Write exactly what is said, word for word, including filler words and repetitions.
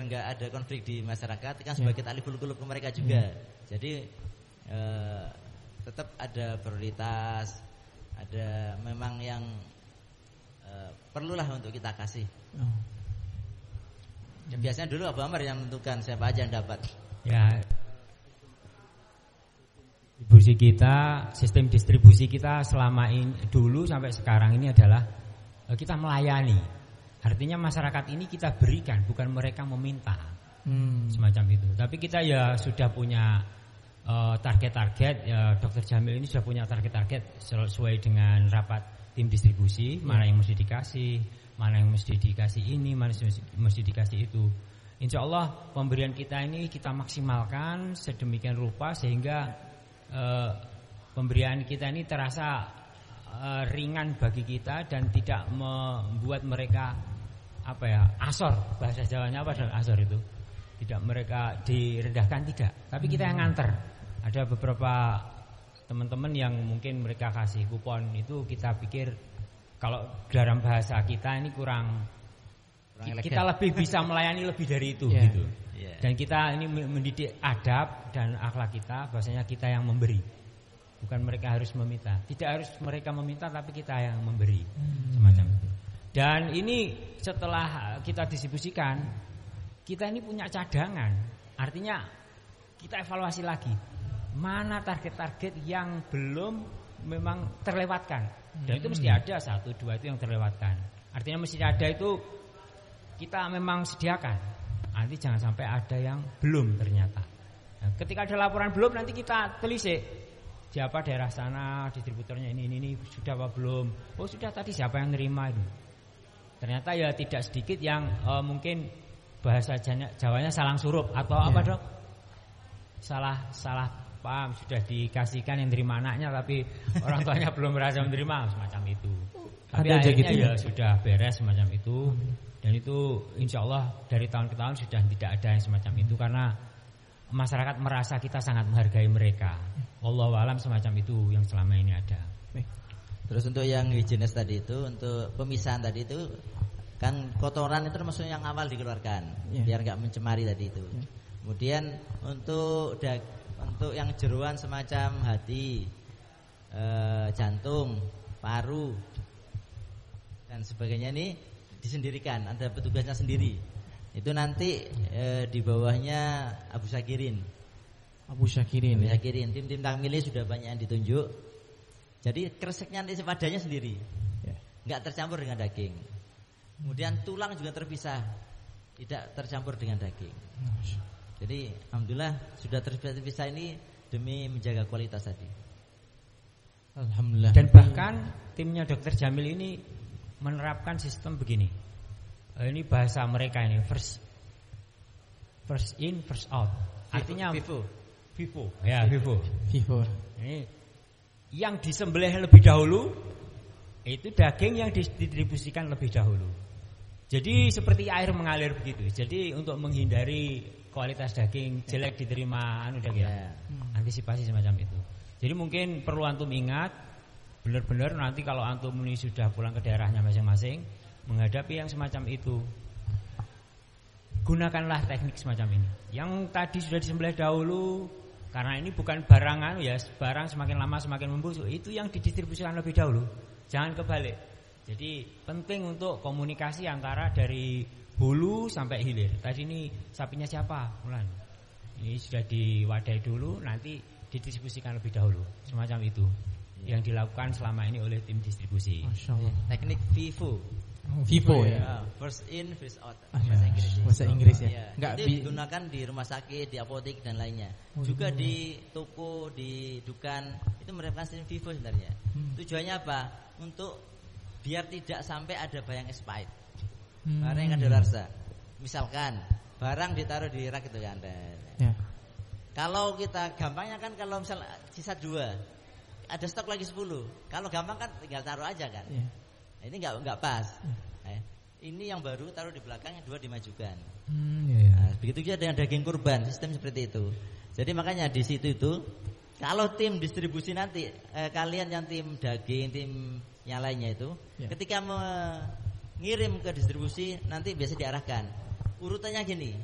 nggak ada konflik di masyarakat kan sebagai yeah. ta'liful qulub ke mereka juga. Yeah. Jadi uh, tetap ada prioritas, ada memang yang uh, perlulah untuk kita kasih. Oh. Ya, biasanya dulu Abu Amr yang menentukan siapa aja yang dapat. Ya. Distribusi kita, sistem distribusi kita selama ini dulu sampai sekarang ini adalah kita melayani. Artinya masyarakat ini kita berikan, bukan mereka meminta. Hmm. Semacam itu. Tapi kita ya sudah punya uh, target-target. Ya, Dokter Jamil ini sudah punya target-target sesuai dengan rapat tim distribusi, hmm. mana yang mesti dikasih, mana yang mesti dikasih ini, mana yang mesti dikasih itu. Insya Allah pemberian kita ini kita maksimalkan sedemikian rupa sehingga uh, pemberian kita ini terasa uh, ringan bagi kita dan tidak membuat mereka apa ya, asor, bahasa Jawanya apa adalah asor itu. Tidak mereka direndahkan, tidak. Tapi kita yang nganter. Ada beberapa teman-teman yang mungkin mereka kasih kupon itu kita pikir kalau dalam bahasa kita ini kurang, kurang kita lebih bisa melayani lebih dari itu yeah. gitu. Yeah. Dan kita ini mendidik adab dan akhlak kita, bahwasanya kita yang memberi. Bukan mereka harus meminta. Tidak harus mereka meminta tapi kita yang memberi. Hmm. Semacam itu. Dan ini setelah kita distribusikan, kita ini punya cadangan. Artinya kita evaluasi lagi. Mana target-target yang belum memang terlewatkan. Dan itu mesti ada satu dua itu yang terlewatkan. Artinya mesti ada itu kita memang sediakan. Nanti jangan sampai ada yang belum ternyata. Nah, ketika ada laporan belum nanti kita telisik. Siapa daerah sana distributornya ini ini ini sudah apa belum? Oh sudah, tadi siapa yang nerima itu? Ternyata ya tidak sedikit yang uh, mungkin bahasa Jawanya salang surup atau ya. Apa dok? Salah salah paham, sudah dikasihkan yang terima anaknya tapi orang tuanya belum berhasil menerima semacam itu. Tapi ada akhirnya gitu ya sudah beres semacam itu. Dan itu insya Allah dari tahun ke tahun sudah tidak ada yang semacam itu karena masyarakat merasa kita sangat menghargai mereka. Wallahu a'lam semacam itu yang selama ini ada. Terus untuk yang higienis tadi itu, untuk pemisahan tadi itu kan kotoran itu termasuk yang awal dikeluarkan yeah. biar nggak mencemari tadi itu. Yeah. Kemudian untuk dag, untuk yang jeruan semacam hati, e, jantung, paru dan sebagainya ini disendirikan, ada petugasnya sendiri. Itu nanti e, di bawahnya Abu Syakirin. Abu Syakirin. Abu Syakirin. Tim-tim takmili sudah banyak yang ditunjuk. Jadi kreseknya nanti sepadanya sendiri, ya. Nggak tercampur dengan daging. Kemudian tulang juga terpisah, tidak tercampur dengan daging. Jadi alhamdulillah sudah terpisah ini demi menjaga kualitas tadi. Alhamdulillah. Dan bahkan timnya Dokter Jamil ini menerapkan sistem begini. Ini bahasa mereka ini first first in first out. Artinya Vivo. Vivo. Ya Vivo. Vivo. Ini yang disembelih lebih dahulu itu daging yang didistribusikan lebih dahulu. Jadi seperti air mengalir begitu. Jadi untuk menghindari kualitas daging jelek diterima anu daging. Yeah. Antisipasi semacam itu. Jadi mungkin perlu antum ingat benar-benar nanti kalau antum ini sudah pulang ke daerahnya masing-masing menghadapi yang semacam itu. Gunakanlah teknik semacam ini. Yang tadi sudah disembelih dahulu karena ini bukan barangan ya, barang semakin lama semakin membusuk. Itu yang didistribusikan lebih dahulu. Jangan kebalik. Jadi penting untuk komunikasi antara dari hulu sampai hilir. Tadi ini sapinya siapa? Mulan. Ini sudah diwadai dulu, nanti didistribusikan lebih dahulu. Semacam itu ya. Yang dilakukan selama ini oleh tim distribusi. Masya Allah. Teknik Vivo. Vivo ya. First in, first out. Bahasa Inggris. Bahasa Inggris ya. ya. Enggak digunakan di rumah sakit, di apotek dan lainnya. Oh, juga iya. Di toko, di dukan itu menerapkan sistem Vivo sebenarnya. Hmm. Tujuannya apa? Untuk biar tidak sampai ada barang expired. Hmm. Barang yang kadaluarsa. Misalkan barang ditaruh di rak itu kan. Ya. Kalau kita gampangnya kan kalau misal sisa dua, ada stok lagi sepuluh. Kalau gampang kan tinggal taruh aja kan. Ya. Ini enggak enggak pas. Eh, ini yang baru taruh di belakang, yang dua dimajukan. Hmm, iya, iya. Nah, begitu juga dengan daging kurban, sistem seperti itu. Jadi makanya di situ itu kalau tim distribusi nanti eh, kalian yang tim daging, tim yang lainnya itu, ya. Ketika mengirim ke distribusi nanti biasa diarahkan. Urutannya gini,